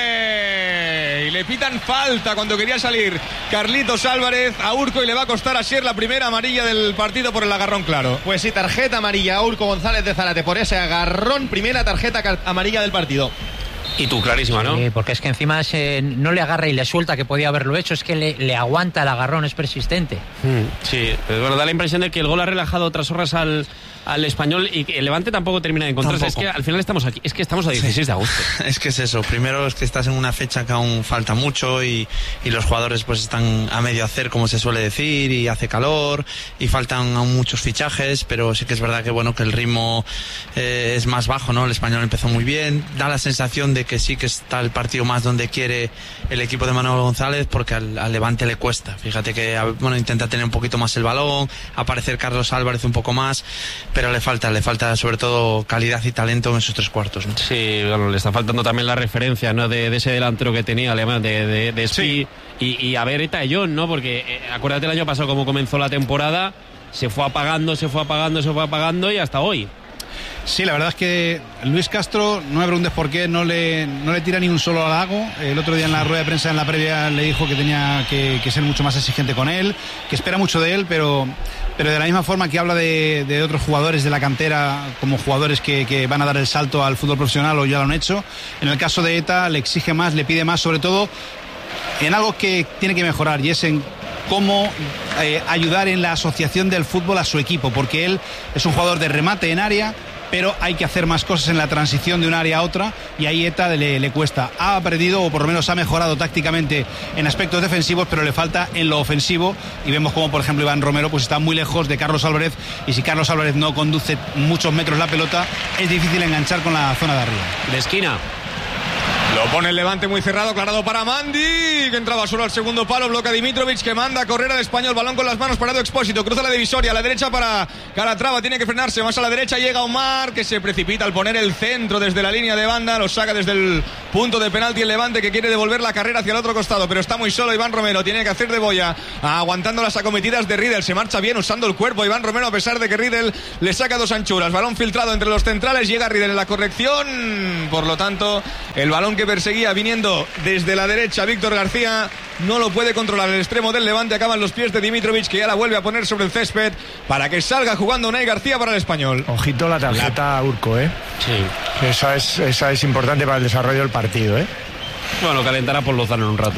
Y le pitan falta cuando quería salir Carlitos Álvarez a Urco y le va a costar a Sier la primera amarilla del partido por el agarrón claro. Pues sí, tarjeta amarilla a Urco González de Zárate por ese agarrón, primera tarjeta amarilla del partido. Y tú, clarísima, ¿no? Sí, porque es que encima se, no le agarra y le suelta, que podía haberlo hecho, es que le, le aguanta el agarrón, es persistente. Mm, sí, pero bueno, da la impresión de que el gol ha relajado otras horas al, al Español y el Levante tampoco termina de encontrarse. Tampoco. Es que al final estamos aquí, es que estamos a dieciséis de agosto. Es que es eso, primero es que estás en una fecha que aún falta mucho y, y los jugadores pues están a medio hacer, como se suele decir, y hace calor y faltan aún muchos fichajes, pero sí que es verdad que bueno, que el ritmo eh, es más bajo, ¿no? El Español empezó muy bien, da la sensación de que sí que está el partido más donde quiere el equipo de Manolo González, porque al, al Levante le cuesta. Fíjate que bueno, intenta tener un poquito más el balón, aparecer Carlos Álvarez un poco más, pero le falta, le falta sobre todo calidad y talento en esos tres cuartos, ¿no? Sí, bueno, le está faltando también la referencia, ¿no? De, de ese delantero que tenía alemán, de, de, de Spi, sí. y, y a ver Eta John, ¿no? Porque eh, acuérdate el año pasado cómo comenzó la temporada, se fue apagando, se fue apagando, se fue apagando y hasta hoy. Sí, la verdad es que Luis Castro, no me preguntes por qué, no le, no le tira ni un solo halago. El otro día en la rueda de prensa, en la previa, le dijo que tenía que, que ser mucho más exigente con él, que espera mucho de él, pero, pero de la misma forma que habla de, de otros jugadores de la cantera como jugadores que, que van a dar el salto al fútbol profesional o ya lo han hecho, en el caso de Eta le exige más, le pide más, sobre todo en algo que tiene que mejorar, y es en cómo eh, ayudar en la asociación del fútbol a su equipo, porque él es un jugador de remate en área, pero hay que hacer más cosas en la transición de un área a otra, y ahí Eta le, le cuesta. Ha aprendido, o por lo menos ha mejorado tácticamente en aspectos defensivos, pero le falta en lo ofensivo, y vemos como por ejemplo Iván Romero pues está muy lejos de Carlos Álvarez, y si Carlos Álvarez no conduce muchos metros la pelota, es difícil enganchar con la zona de arriba. De esquina. Lo pone el Levante muy cerrado, clarado para Mandi, que entraba solo al segundo palo, bloquea Dimitrovic, que manda a correr al Español, balón con las manos, parado Expósito, cruza la divisoria, a la derecha para Calatrava, tiene que frenarse, más a la derecha llega Omar, que se precipita al poner el centro desde la línea de banda, lo saca desde el punto de penalti el Levante, que quiere devolver la carrera hacia el otro costado, pero está muy solo Iván Romero, tiene que hacer de boya, aguantando las acometidas de Riedel, se marcha bien usando el cuerpo Iván Romero, a pesar de que Riedel le saca dos anchuras, balón filtrado entre los centrales, llega Riedel en la corrección, por lo tanto, el balón que perseguía viniendo desde la derecha Víctor García no lo puede controlar el extremo del Levante, acaban los pies de Dimitrovic, que ya la vuelve a poner sobre el césped para que salga jugando Unai García para el Español. Ojito la tarjeta la... Urco, ¿eh? Sí. Esa es, esa es importante para el desarrollo del partido, ¿eh? Bueno, calentará por Lozano en un rato.